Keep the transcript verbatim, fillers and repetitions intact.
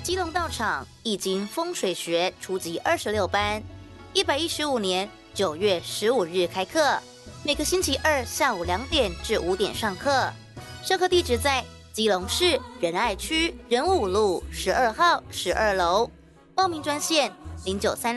基隆道场易经风水学初级二十六班，一百一十五年九月十五日开课，每个星期二下午两点至五点上课。授课地址在基隆市仁爱区仁武路十二号十二楼，报名专线零九三